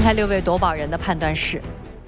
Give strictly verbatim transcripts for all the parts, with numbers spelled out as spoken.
看看六位夺宝人的判断是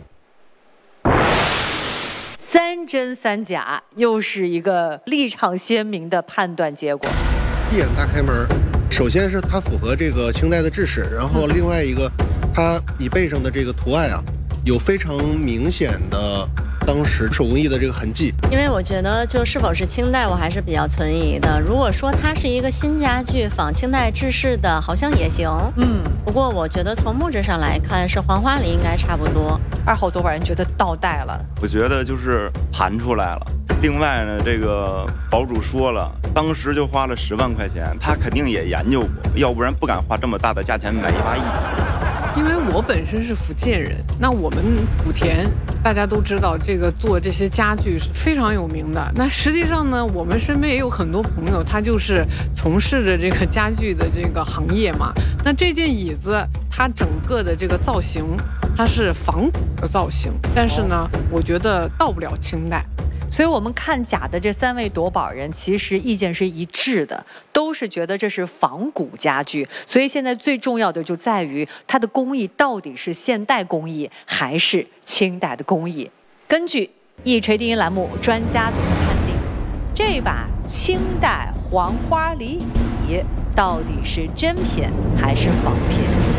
三真三假，又是一个立场鲜明的判断结果。 一眼大开门，首先是它符合这个清代的制式，然后另外一个，它椅背上的这个图案啊，有非常明显的当时手工艺的这个痕迹。 因为我觉得就是否是清代我还是比较存疑的，如果说它是一个新家具仿清代制式的好像也行，嗯，不过我觉得从木质上来看是黄花梨应该差不多。 二号夺宝人觉得倒带了， 我觉得就是盘出来了。另外呢，这个堡主说了，当时就花了十万块钱，他肯定也研究过，要不然不敢花这么大的价钱买一把椅。 因为我本身是福建人，那我们莆田大家都知道，这个做这些家具是非常有名的。那实际上呢，我们身边也有很多朋友，他就是从事着这个家具的这个行业嘛。那这件椅子，它整个的这个造型，它是仿古的造型，但是呢，我觉得到不了清代。 所以我们看假的这三位夺宝人，其实意见是一致的，都是觉得这是仿古家具。所以现在最重要的就在于它的工艺到底是现代工艺还是清代的工艺。根据一锤定音栏目专家组的判定，这把清代黄花梨椅到底是真品还是仿品？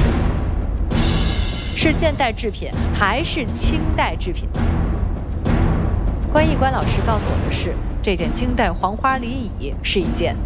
是现代制品还是清代制品呢？关毅关老师告诉我的是，这件清代黄花梨椅是一件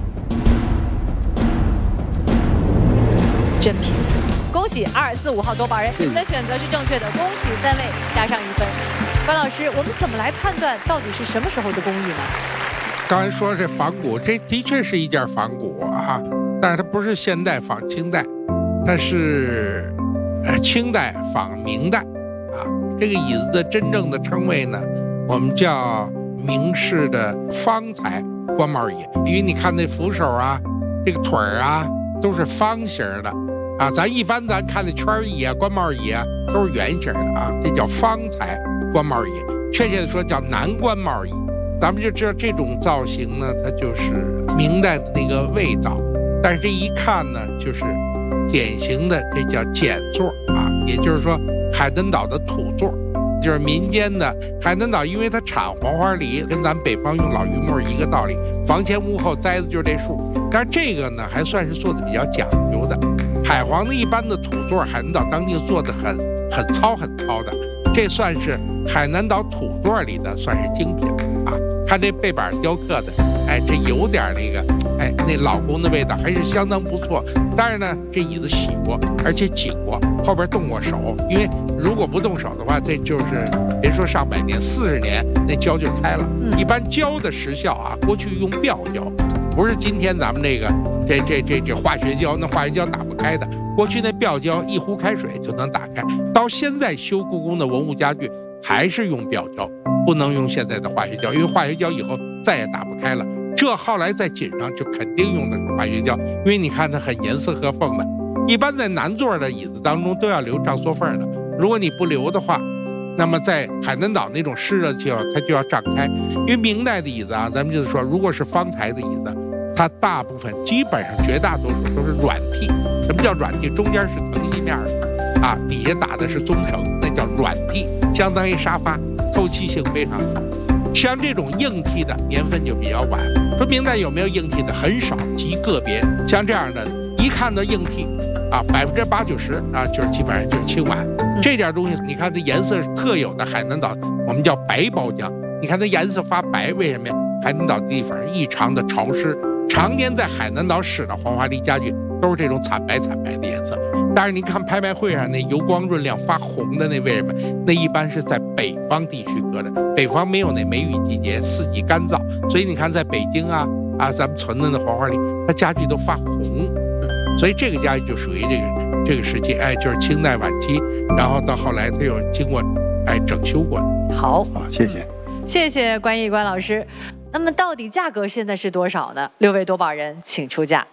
真品。恭喜二四五号夺宝人，你们的选择是正确的，恭喜三位加上一分。关老师，我们怎么来判断到底是什么时候的工艺呢？ 刚才说是仿古，这的确是一件仿古啊，但是它不是现代仿清代，它是呃清代仿明代啊。这个椅子的真正的称谓呢，我们叫明式的方材官帽椅，因为你看那扶手啊，这个腿儿啊都是方形的啊，咱一般咱看那圈椅啊、官帽椅啊都是圆形的啊，这叫方材官帽椅，确切的说叫南官帽椅。咱们就知道这种造型呢，它就是明代的那个味道，但是这一看呢，就是典型的这叫简座啊，也就是说海南岛的土座。就是民间的海南岛，因为它产黄花梨，跟咱北方用老榆木一个道理，房前屋后栽的就是这树。但这个呢，还算是做的比较讲究的。海黄的一般的土座，海南岛当地做的很很糙很糙的，这算是海南岛土座里的算是精品啊。看这背板雕刻的，哎，这有点那个，哎，那老宫的味道，还是相当不错。当然呢，这椅子洗过，而且紧过，后边动过手，因为如果不动手的话，这就是别说上百年，四十年那胶就开了。一般胶的时效啊，过去用镚胶，不是今天咱们这个这这这这化学胶，那化学胶打不开的。过去那镚胶一壶开水就能打开，到现在修故宫的文物家具还是用镚胶，不能用现在的化学胶，因为化学胶以后再也打不开了。这后来在锦上就肯定用的是化学胶，因为你看它很严丝合缝的。一般在南座的椅子当中都要留张缩缝的，如果你不留的话，那么在海南岛那种湿热的气候，它就要胀开。因为明代的椅子啊，咱们就是说，如果是方材的椅子，它大部分基本上绝大多数都是软屉。什么叫软屉？中间是藤席面的啊，底下打的是棕绳，那叫软屉，相当于沙发，透气性非常好。像这种硬屉的年份就比较晚，说明代有没有硬屉的很少，极个别。像这样的，一看到硬屉啊，百分之八九十啊，就是基本上就是清晚。这点东西，你看它颜色是特有的，海南岛我们叫白包浆。你看它颜色发白，为什么呀？海南岛地方异常的潮湿，常年在海南岛使的黄花梨家具都是这种惨白惨白的颜色。但是你看拍卖会上那油光润亮发红的那，为什么？那一般是在北方地区搁的，北方没有那梅雨季节，四季干燥，所以你看在北京啊啊，咱们存的那黄花梨，它家具都发红，所以这个家具就属于这个这个时期，哎，就是清代晚期，然后到后来它又经过哎整修过。 好， 好，谢谢， 谢谢关毅关老师。那么到底价格现在是多少呢？六位夺宝人请出价。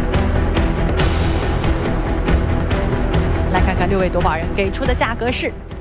来看看六位夺宝人给出的价格是